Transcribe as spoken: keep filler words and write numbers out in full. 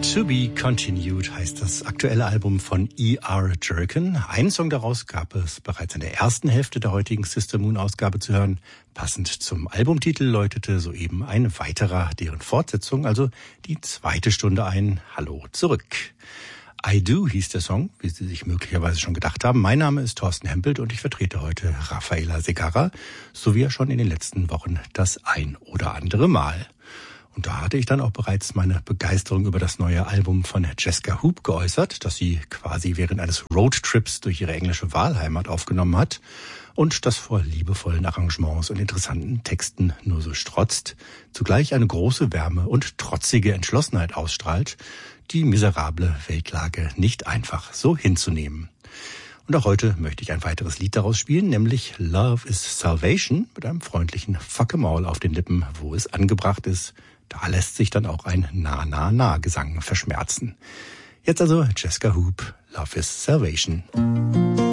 To Be Continued heißt das aktuelle Album von E R Jerkin. Einen Song daraus gab es bereits in der ersten Hälfte der heutigen Sister Moon Ausgabe zu hören. Passend zum Albumtitel läutete soeben ein weiterer, deren Fortsetzung, also die zweite Stunde ein. Hallo zurück. I Do hieß der Song, wie Sie sich möglicherweise schon gedacht haben. Mein Name ist Thorsten Hempelt und ich vertrete heute Rafaela Segarra, so wie ja schon in den letzten Wochen das ein oder andere Mal. Und da hatte ich dann auch bereits meine Begeisterung über das neue Album von Jessica Hoop geäußert, das sie quasi während eines Roadtrips durch ihre englische Wahlheimat aufgenommen hat und das vor liebevollen Arrangements und interessanten Texten nur so strotzt, zugleich eine große Wärme und trotzige Entschlossenheit ausstrahlt, die miserable Weltlage nicht einfach so hinzunehmen. Und auch heute möchte ich ein weiteres Lied daraus spielen, nämlich Love is Salvation mit einem freundlichen Fuck 'em all auf den Lippen, wo es angebracht ist. Da lässt sich dann auch ein Na-Na-Na-Gesang verschmerzen. Jetzt also Jessica Hoop, Love is Salvation.